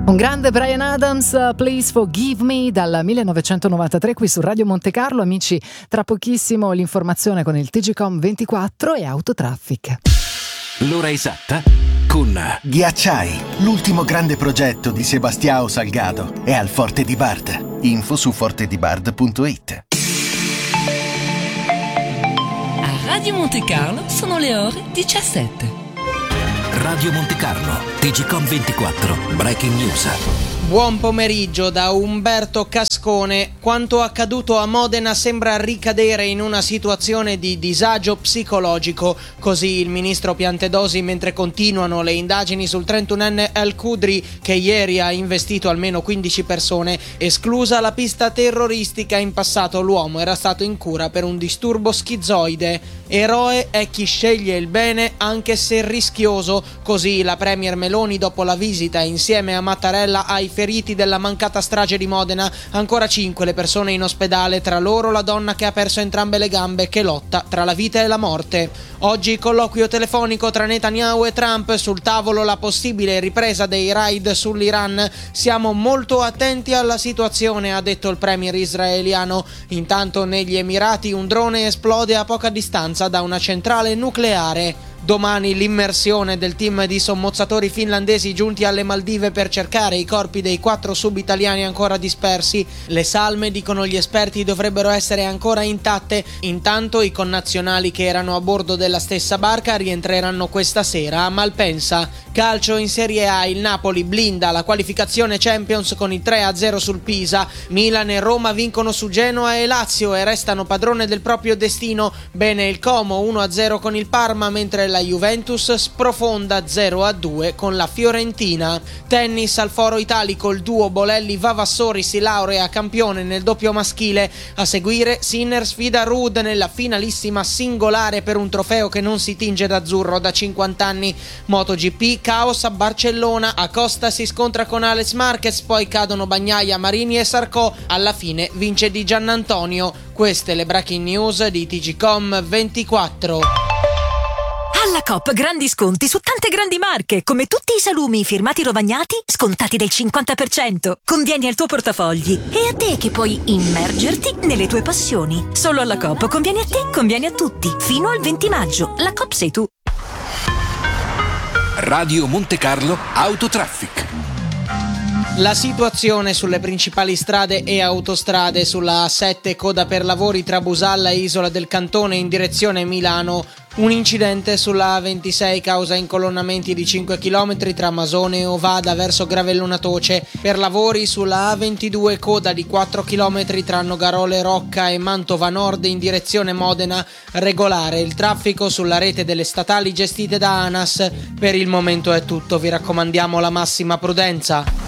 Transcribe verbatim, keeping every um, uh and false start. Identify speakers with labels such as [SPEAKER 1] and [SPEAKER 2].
[SPEAKER 1] Un grande Bryan Adams, Please Forgive Me, dal millenovecentonovantatré qui su Radio Monte Carlo. Amici, tra pochissimo l'informazione con il T G Com ventiquattro e Autotraffic.
[SPEAKER 2] L'ora esatta con
[SPEAKER 3] Ghiacciai, l'ultimo grande progetto di Sebastião Salgado, è al Forte di Bard. Info su forte di bard punto it.
[SPEAKER 4] A Radio Monte Carlo sono le ore diciassette.
[SPEAKER 2] Radio Monte Carlo, T G Com ventiquattro, Breaking News.
[SPEAKER 5] Buon pomeriggio da Umberto Cascone. Quanto accaduto a Modena sembra ricadere in una situazione di disagio psicologico. Così il ministro Piantedosi, mentre continuano le indagini sul trentunenne El Kudri, che ieri ha investito almeno quindici persone. Esclusa la pista terroristica, in passato l'uomo era stato in cura per un disturbo schizoide. Eroe è chi sceglie il bene anche se rischioso. Così la premier Meloni, dopo la visita insieme a Mattarella ai feriti della mancata strage di Modena. Ancora cinque le persone in ospedale, tra loro la donna che ha perso entrambe le gambe, che lotta tra la vita e la morte. Oggi colloquio telefonico tra Netanyahu e Trump, sul tavolo la possibile ripresa dei raid sull'Iran. Siamo molto attenti alla situazione, ha detto il premier israeliano. Intanto negli Emirati un drone esplode a poca distanza da una centrale nucleare. Domani l'immersione del team di sommozzatori finlandesi giunti alle Maldive per cercare i corpi dei quattro sub-italiani ancora dispersi. Le salme, dicono gli esperti, dovrebbero essere ancora intatte. Intanto i connazionali che erano a bordo della stessa barca rientreranno questa sera a Malpensa. Calcio in Serie A, il Napoli blinda la qualificazione Champions con il tre a zero sul Pisa. Milan e Roma vincono su Genoa e Lazio e restano padrone del proprio destino. Bene il Como uno a zero con il Parma, mentre la La Juventus sprofonda zero a due con la Fiorentina. Tennis al Foro Italico, il duo Bolelli-Vavassori si laurea campione nel doppio maschile. A seguire Sinner sfida Ruud nella finalissima singolare per un trofeo che non si tinge d'azzurro da cinquanta anni. MotoGP, caos a Barcellona, Acosta si scontra con Alex Marquez, poi cadono Bagnaia, Marini e Sarko. Alla fine vince Di Giannantonio. Queste le breaking news di T G Com ventiquattro.
[SPEAKER 6] Alla Coop grandi sconti su tante grandi marche, come tutti i salumi firmati Rovagnati, scontati del cinquanta per cento. Convieni al tuo portafogli e a te che puoi immergerti nelle tue passioni. Solo alla Coop conviene a te, conviene a tutti. Fino al venti maggio. La Coop sei tu.
[SPEAKER 2] Radio Monte Carlo Autotraffic.
[SPEAKER 5] La situazione sulle principali strade e autostrade: sulla A sette coda per lavori tra Busalla e Isola del Cantone in direzione Milano. Un incidente sulla A ventisei causa incolonnamenti di cinque chilometri tra Masone e Ovada verso Gravellona Toce. Per lavori sulla A ventidue coda di quattro chilometri tra Nogarole Rocca e Mantova Nord in direzione Modena. Regolare il traffico sulla rete delle statali gestite da ANAS. Per il momento è tutto, vi raccomandiamo la massima prudenza.